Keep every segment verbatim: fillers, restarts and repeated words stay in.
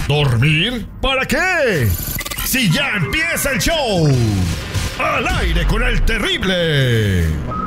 ¿Dormir? ¿Para qué? Si ya empieza el show. Al aire con el terrible.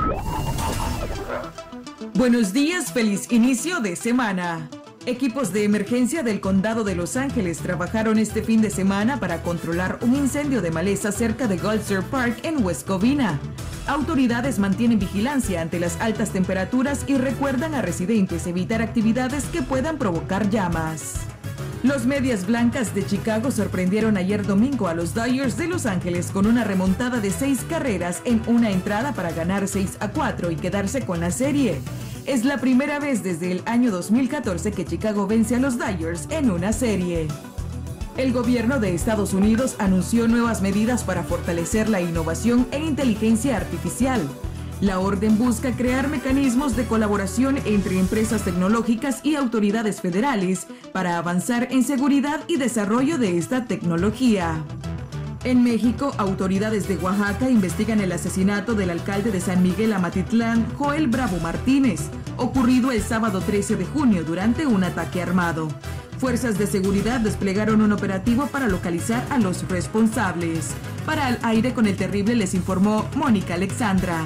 Buenos días, feliz inicio de semana. Equipos de emergencia del condado de Los Ángeles trabajaron este fin de semana para controlar un incendio de maleza cerca de Gulfstream Park en West Covina. Autoridades mantienen vigilancia ante las altas temperaturas y recuerdan a residentes evitar actividades que puedan provocar llamas. Los Medias Blancas de Chicago sorprendieron ayer domingo a los Dodgers de Los Ángeles con una remontada de seis carreras en una entrada para ganar seis a cuatro y quedarse con la serie. Es la primera vez desde el año dos mil catorce que Chicago vence a los Dodgers en una serie. El gobierno de Estados Unidos anunció nuevas medidas para fortalecer la innovación e inteligencia artificial. La orden busca crear mecanismos de colaboración entre empresas tecnológicas y autoridades federales para avanzar en seguridad y desarrollo de esta tecnología. En México, autoridades de Oaxaca investigan el asesinato del alcalde de San Miguel Amatitlán, Joel Bravo Martínez, ocurrido el sábado trece de junio durante un ataque armado. Fuerzas de seguridad desplegaron un operativo para localizar a los responsables. Para Al Aire con el Terrible les informó Mónica Alexandra.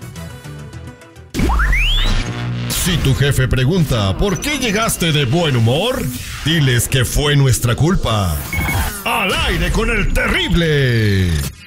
Si tu jefe pregunta ¿por qué llegaste de buen humor? Diles que fue nuestra culpa. Al aire con el Terrible.